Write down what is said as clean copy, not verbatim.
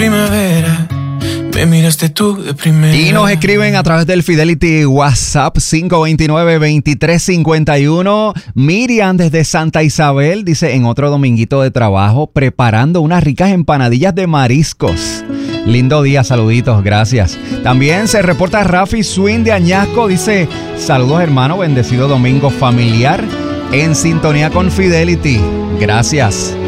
primavera, me miraste tú de primera. Y nos escriben a través del Fidelity WhatsApp 529-2351. Miriam desde Santa Isabel dice: en otro dominguito de trabajo preparando unas ricas empanadillas de mariscos. Lindo día, saluditos, gracias. También se reporta Rafi Swing de Añasco, dice: saludos hermano, bendecido domingo familiar en sintonía con Fidelity. Gracias.